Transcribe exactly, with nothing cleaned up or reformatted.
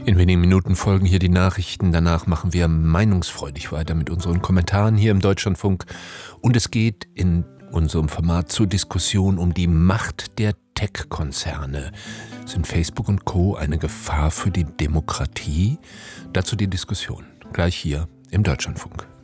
In wenigen Minuten folgen hier die Nachrichten. Danach machen wir meinungsfreudig weiter mit unseren Kommentaren hier im Deutschlandfunk. Und es geht in unserem Format zur Diskussion um die Macht der Tech-Konzerne. Sind Facebook und Co. eine Gefahr für die Demokratie? Dazu die Diskussion. Gleich hier im Deutschlandfunk.